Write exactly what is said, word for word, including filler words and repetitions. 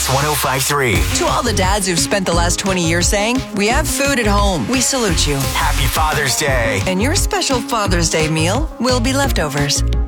Kiss one oh five three. To all the dads who've spent the last twenty years saying, we have food at home, we salute you. Happy Father's Day. And your special Father's Day meal will be leftovers.